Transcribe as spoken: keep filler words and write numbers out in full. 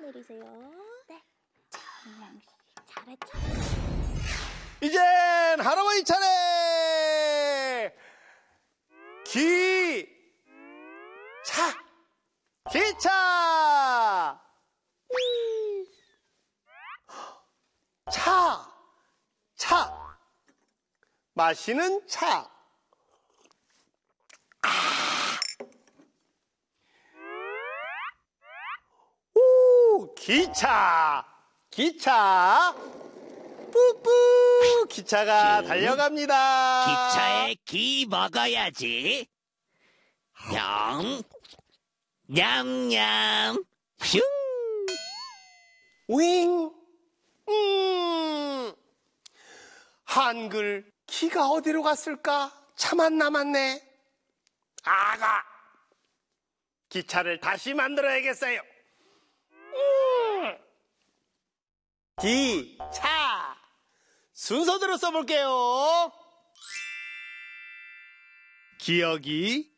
내리세요. 네. 정량씨, 잘했죠? 이젠 할아버지 차례! 기, 차, 기차! 차, 차, 마시는 차. 아. 오, 기차, 기차. 뿌뿌, 기차가 쭉. 달려갑니다. 기차에 기 먹어야지. 냠, 냠냠, 슝. 윙, 음. 한글 기가 어디로 갔을까? 차만 남았네. 아가, 기차를 다시 만들어야겠어요. 음. 기, 차. 순서대로 써볼게요. 기억이